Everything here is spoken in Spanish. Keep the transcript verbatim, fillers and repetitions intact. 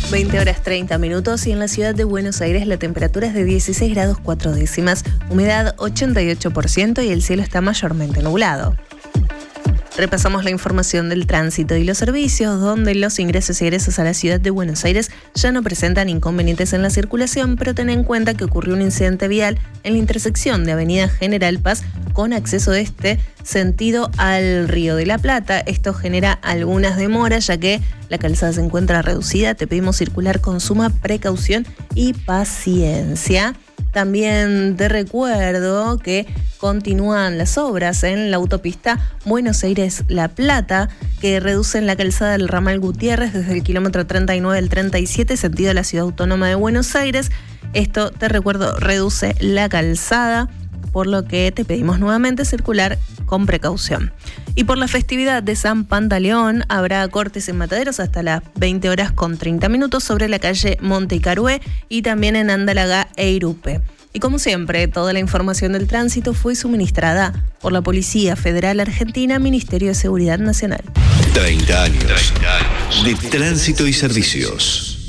veinte horas treinta minutos y en la ciudad de Buenos Aires la temperatura es de dieciséis grados cuatro décimas, humedad ochenta y ocho por ciento y el cielo está mayormente nublado. Repasamos la información del tránsito y los servicios, donde los ingresos y egresos a la ciudad de Buenos Aires ya no presentan inconvenientes en la circulación, pero ten en cuenta que ocurrió un incidente vial en la intersección de Avenida General Paz con acceso de este sentido al Río de la Plata. Esto genera algunas demoras, ya que la calzada se encuentra reducida. Te pedimos circular con suma precaución y paciencia. También te recuerdo que continúan las obras en la autopista Buenos Aires-La Plata, que reducen la calzada del ramal Gutiérrez desde el kilómetro treinta y nueve al treinta y siete, sentido a la Ciudad Autónoma de Buenos Aires. Esto, te recuerdo, reduce la calzada, por lo que te pedimos nuevamente circular con precaución. Y por la festividad de San Pantaleón habrá cortes en Mataderos hasta las veinte horas con treinta minutos sobre la calle Monte y Carué y también en Andalagá e Irupe. Y como siempre, toda la información del tránsito fue suministrada por la Policía Federal Argentina, Ministerio de Seguridad Nacional. treinta años de tránsito y servicios.